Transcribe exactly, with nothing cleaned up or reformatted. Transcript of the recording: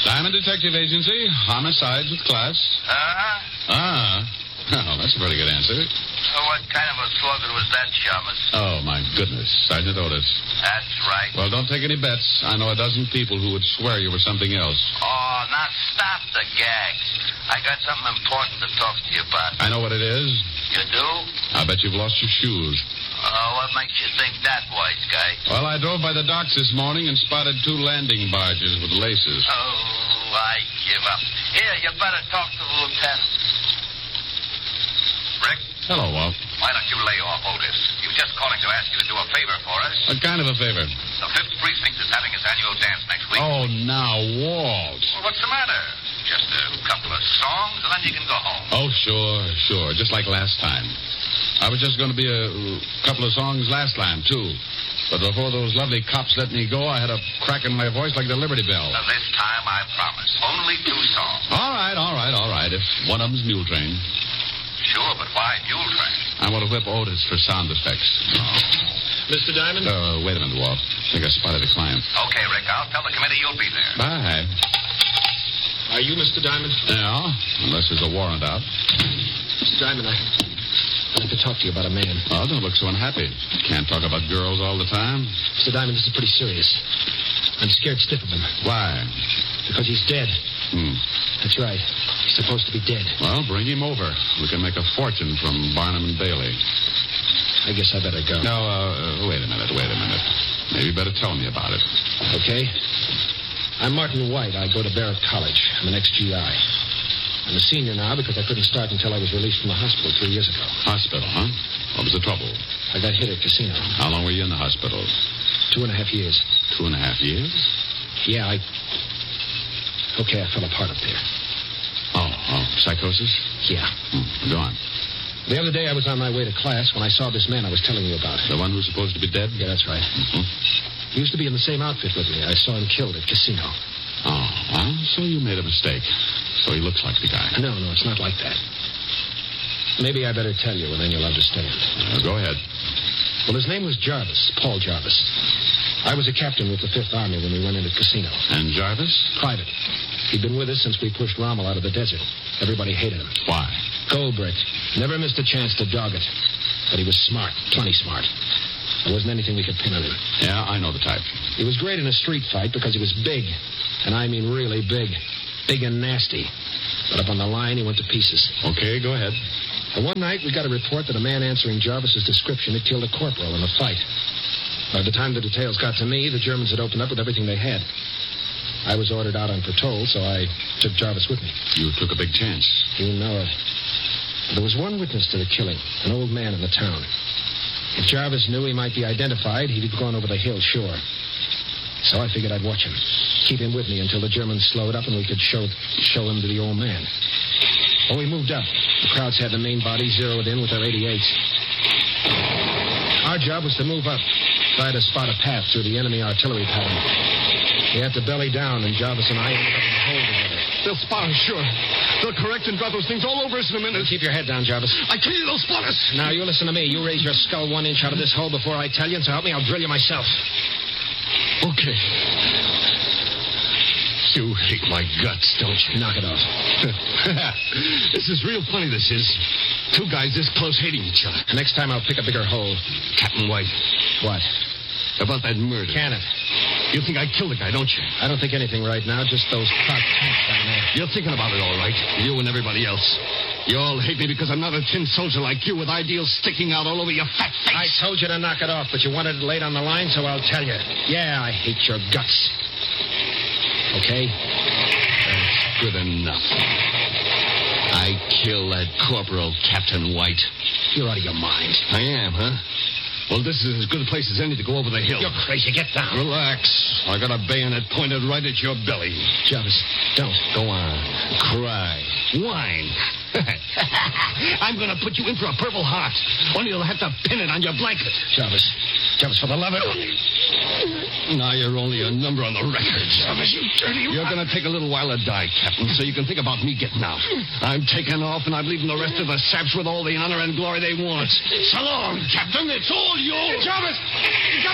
Diamond Detective Agency, homicides with class. Uh-huh. Ah. Oh, that's a pretty good answer. So what kind of a slogan was that, Chalmers? Oh, my goodness. Sergeant Otis. That's right. Well, don't take any bets. I know a dozen people who would swear you were something else. Oh, now stop the gag. I got something important to talk to you about. I know what it is. You do? I bet you've lost your shoes. Oh, what makes you think that, wise guy? Well, I drove by the docks this morning and spotted two landing barges with laces. Oh, I give up. Here, you better talk to the lieutenant. Rick? Hello, Walt. Why don't you lay off Otis? He was just calling to ask you to do a favor for us. What kind of a favor? The Fifth Precinct is having its annual dance next week. Oh, now, Walt. Well, what's the matter? Just a couple of songs, and then you can go home. Oh, sure, sure. Just like last time. I was just going to be a couple of songs last time, too. But before those lovely cops let me go, I had a crack in my voice like the Liberty Bell. Now, this time, I promise. Only two songs. All right, all right, all right. If one of them's Mule Train. Sure, but why Mule Train? I want to whip Otis for sound effects. Oh. Mister Diamond? Uh, wait a minute, Walt. I think I spotted a client. Okay, Rick, I'll tell the committee you'll be there. Bye. Are you Mister Diamond? Yeah, unless there's a warrant out. Mister Diamond, I... I'd like to talk to you about a man. Oh, don't look so unhappy. Can't talk about girls all the time. Mister Diamond, this is pretty serious. I'm scared stiff of him. Why? Because he's dead. Hmm. That's right. He's supposed to be dead. Well, bring him over. We can make a fortune from Barnum and Bailey. I guess I better go. No, uh, wait a minute, wait a minute. Maybe you better tell me about it. Okay. I'm Martin White. I go to Barrett College. I'm an ex-G I. I'm a senior now because I couldn't start until I was released from the hospital three years ago. Hospital, huh? What was the trouble? I got hit at casino. How long were you in the hospital? Two and a half years. Two and a half years? Yeah, I... Okay, I fell apart up there. Oh, oh, psychosis? Yeah. Hmm. Go on. The other day I was on my way to class when I saw this man I was telling you about. The one who's supposed to be dead? Yeah, that's right. Mm-hmm. He used to be in the same outfit with me. I saw him killed at casino. Oh, well, so you made a mistake. So he looks like the guy. No, no, it's not like that. Maybe I better tell you, and then you'll understand. Uh, go ahead. Well, his name was Jarvis, Paul Jarvis. I was a captain with the Fifth Army when we went into casino. And Jarvis? Private. He'd been with us since we pushed Rommel out of the desert. Everybody hated him. Why? Goldbrick. Never missed a chance to dog it. But he was smart, plenty smart. There wasn't anything we could pin on him. Yeah, I know the type. He was great in a street fight because he was big. And I mean really big. Big and nasty. But up on the line, he went to pieces. Okay, go ahead. And one night, we got a report that a man answering Jarvis's description had killed a corporal in a fight. By the time the details got to me, the Germans had opened up with everything they had. I was ordered out on patrol, so I took Jarvis with me. You took a big chance. You know it. There was one witness to the killing, an old man in the town. If Jarvis knew he might be identified, he'd have gone over the hill, sure. So I figured I'd watch him. Keep him with me until the Germans slowed up and we could show show him to the old man. When we moved up, the crowds had the main body zeroed in with their eighty-eights. Our job was to move up, try to spot a path through the enemy artillery pattern. We had to belly down, and Jarvis and I ended up in the hole together. They'll spot us, sure. They'll correct and drop those things all over us in a minute. Keep your head down, Jarvis. I tell you, they'll spot us. Now, you listen to me. You raise your skull one inch out of this hole before I tell you, and so help me, I'll drill you myself. Okay. You hate my guts, don't you? Knock it off. This is real funny, this is. Two guys this close hating each other. Next time I'll pick a bigger hole. Captain White. What? About that murder. Can it? You think I killed the guy, don't you? I don't think anything right now, just those cocked tanks down there. You're thinking about it all right. You and everybody else. You all hate me because I'm not a tin soldier like you with ideals sticking out all over your fat face. I told you to knock it off, but you wanted it laid on the line, so I'll tell you. Yeah, I hate your guts. Okay? That's good enough. I killed that Corporal, Captain White. You're out of your mind. I am, huh? Well, this is as good a place as any to go over the hill. You're crazy. Get down. Relax. I got a bayonet pointed right at your belly. Jarvis, don't. Go on. Cry. Whine. I'm going to put you in for a Purple Heart. Only you'll have to pin it on your blanket. Jarvis. Jarvis, for the love of... Now you're only a number on the record. Jarvis, you dirty... You're going to take a little while to die, Captain, so you can think about me getting out. I'm taking off, and I'm leaving the rest of the saps with all the honor and glory they want. So long, Captain. It's all yours. Jarvis! You got